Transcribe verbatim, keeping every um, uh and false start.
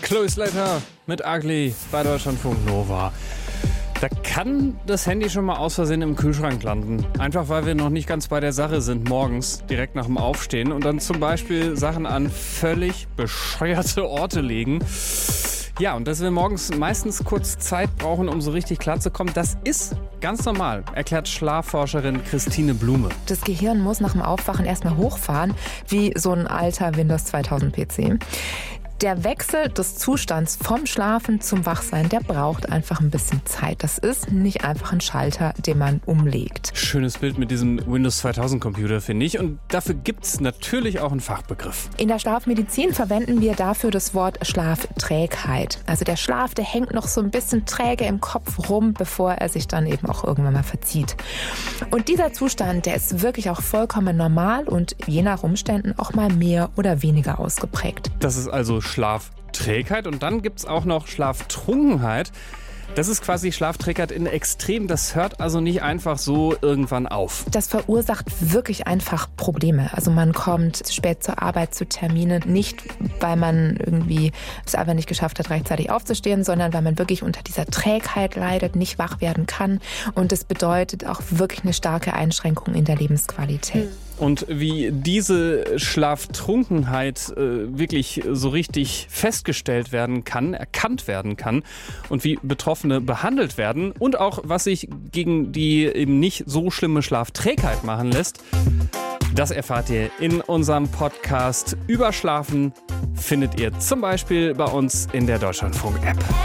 Chloe Slater mit Ugly bei Deutschlandfunk Nova. Da kann das Handy schon mal aus Versehen im Kühlschrank landen. Einfach weil wir noch nicht ganz bei der Sache sind morgens, direkt nach dem Aufstehen. Und dann zum Beispiel Sachen an völlig bescheuerte Orte legen. Ja, und dass wir morgens meistens kurz Zeit brauchen, um so richtig klar zu kommen, das ist ganz normal, erklärt Schlafforscherin Christine Blume. Das Gehirn muss nach dem Aufwachen erstmal hochfahren, wie so ein alter Windows zweitausend P C. Der Wechsel des Zustands vom Schlafen zum Wachsein, der braucht einfach ein bisschen Zeit. Das ist nicht einfach ein Schalter, den man umlegt. Schönes Bild mit diesem Windows zweitausend Computer, finde ich. Und dafür gibt es natürlich auch einen Fachbegriff. In der Schlafmedizin verwenden wir dafür das Wort Schlafträgheit. Also der Schlaf, der hängt noch so ein bisschen träge im Kopf rum, bevor er sich dann eben auch irgendwann mal verzieht. Und dieser Zustand, der ist wirklich auch vollkommen normal und je nach Umständen auch mal mehr oder weniger ausgeprägt. Das ist also Schlafträgheit und dann gibt es auch noch Schlaftrunkenheit. Das ist quasi Schlafträgheit in Extrem. Das hört also nicht einfach so irgendwann auf. Das verursacht wirklich einfach Probleme. Also man kommt spät zur Arbeit, zu Terminen, nicht weil man irgendwie es einfach nicht geschafft hat, rechtzeitig aufzustehen, sondern weil man wirklich unter dieser Trägheit leidet, nicht wach werden kann. Und das bedeutet auch wirklich eine starke Einschränkung in der Lebensqualität. Und wie diese Schlaftrunkenheit äh, wirklich so richtig festgestellt werden kann, erkannt werden kann und wie Betroffene behandelt werden und auch was sich gegen die eben nicht so schlimme Schlafträgheit machen lässt, das erfahrt ihr in unserem Podcast über Schlafen. Findet ihr zum Beispiel bei uns in der Deutschlandfunk-App.